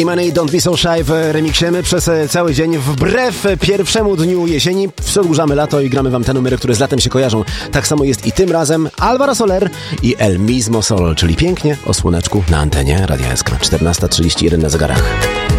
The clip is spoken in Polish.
Money, Don't Be So Shy w remiksie. My przez cały dzień, wbrew pierwszemu dniu jesieni, przedłużamy lato i gramy wam te numery, które z latem się kojarzą. Tak samo jest i tym razem Alvaro Soler i El Mismo Sol, czyli pięknie o słoneczku na antenie Radia SK. 14:31 na zegarach.